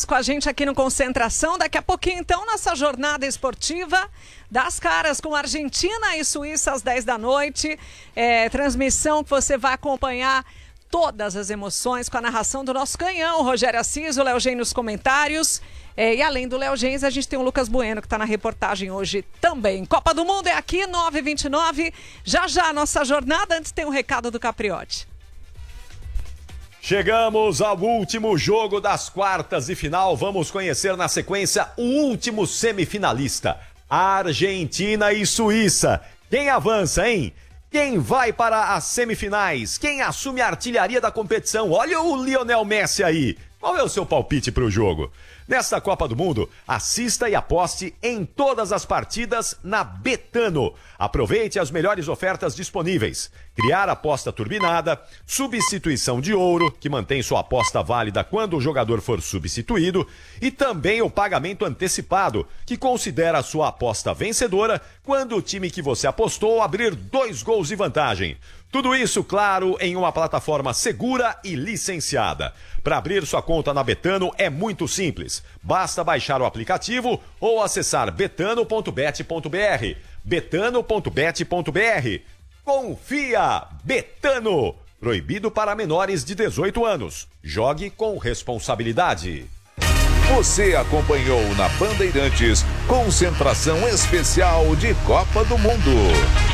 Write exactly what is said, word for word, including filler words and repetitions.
com a gente aqui no Concentração. Daqui a pouquinho, então, nossa jornada esportiva das caras com Argentina e Suíça às dez da noite. É, transmissão que você vai acompanhar todas as emoções com a narração do nosso canhão, Rogério Assis, o Léo Gen nos comentários. É, e além do Léo Gens, a gente tem o Lucas Bueno, que está na reportagem hoje também. Copa do Mundo é aqui, nove e vinte e nove. Já já a nossa jornada. Antes tem um recado do Capriotti. Chegamos ao último jogo das quartas de final. Vamos conhecer na sequência o último semifinalista. Argentina e Suíça. Quem avança, hein? Quem vai para as semifinais? Quem assume a artilharia da competição? Olha o Lionel Messi aí. Qual é o seu palpite para o jogo? Nesta Copa do Mundo, assista e aposte em todas as partidas na Betano. Aproveite as melhores ofertas disponíveis. Criar aposta turbinada, substituição de ouro, que mantém sua aposta válida quando o jogador for substituído, e também o pagamento antecipado, que considera a sua aposta vencedora quando o time que você apostou abrir dois gols de vantagem. Tudo isso, claro, em uma plataforma segura e licenciada. Para abrir sua conta na Betano é muito simples. Basta baixar o aplicativo ou acessar betano ponto bet ponto br. betano ponto bet ponto br. Confia! Betano! Proibido para menores de dezoito anos. Jogue com responsabilidade. Você acompanhou na Bandeirantes Concentração Especial de Copa do Mundo.